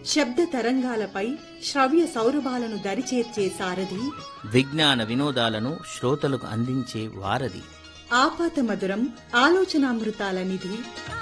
శబ్ద తరంగాలపై శ్రవ్య సౌరభాలను దరిచేర్చే సారథి, విజ్ఞాన వినోదాలను శ్రోతలకు అందించే వారధి, ఆపాత మధురం ఆలోచనామృతాల నిధి.